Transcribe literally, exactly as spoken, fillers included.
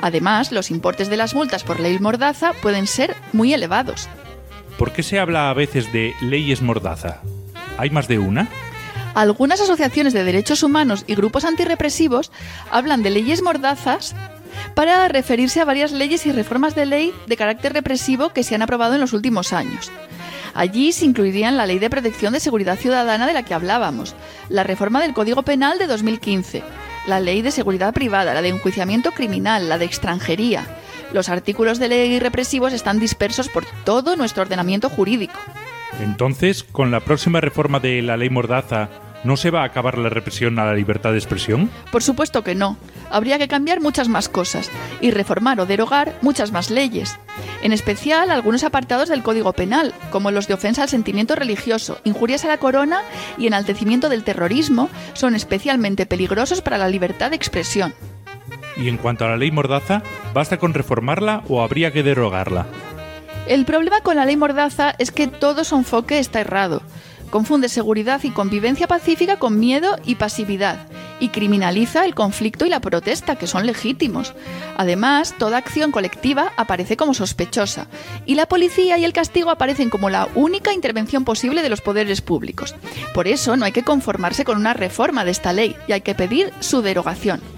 Además, los importes de las multas por ley mordaza pueden ser muy elevados. ¿Por qué se habla a veces de leyes mordaza? ¿Hay más de una? Algunas asociaciones de derechos humanos y grupos antirrepresivos hablan de leyes mordazas para referirse a varias leyes y reformas de ley de carácter represivo que se han aprobado en los últimos años. Allí se incluirían la Ley de Protección de Seguridad Ciudadana de la que hablábamos, la reforma del Código Penal de dos mil quince, la Ley de Seguridad Privada, la de Enjuiciamiento Criminal, la de Extranjería. Los artículos de ley represivos están dispersos por todo nuestro ordenamiento jurídico. Entonces, con la próxima reforma de la ley mordaza, ¿no se va a acabar la represión a la libertad de expresión? Por supuesto que no. Habría que cambiar muchas más cosas y reformar o derogar muchas más leyes. En especial algunos apartados del Código Penal, como los de ofensa al sentimiento religioso, injurias a la corona y enaltecimiento del terrorismo, son especialmente peligrosos para la libertad de expresión. Y en cuanto a la ley mordaza, ¿basta con reformarla o habría que derogarla? El problema con la ley mordaza es que todo su enfoque está errado. Confunde seguridad y convivencia pacífica con miedo y pasividad, y criminaliza el conflicto y la protesta, que son legítimos. Además, toda acción colectiva aparece como sospechosa, y la policía y el castigo aparecen como la única intervención posible de los poderes públicos. Por eso no hay que conformarse con una reforma de esta ley, y hay que pedir su derogación.